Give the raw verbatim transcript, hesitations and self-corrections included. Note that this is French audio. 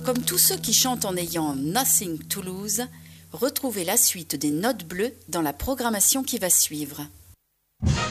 Comme tous ceux qui chantent en ayant Nothing to lose, retrouvez la suite des Notes bleues dans la programmation qui va suivre.